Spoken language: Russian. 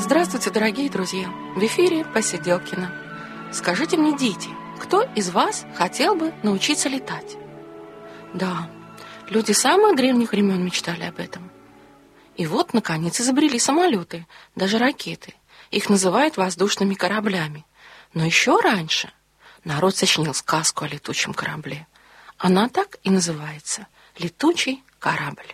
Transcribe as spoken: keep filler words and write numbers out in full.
Здравствуйте, дорогие друзья! В эфире Посиделкина. Скажите мне, дети, кто из вас хотел бы научиться летать? Да, люди самых древних времен мечтали об этом. И вот, наконец, изобрели самолеты, даже ракеты. Их называют воздушными кораблями. Но еще раньше народ сочинил сказку о летучем корабле. Она так и называется — «Летучий корабль».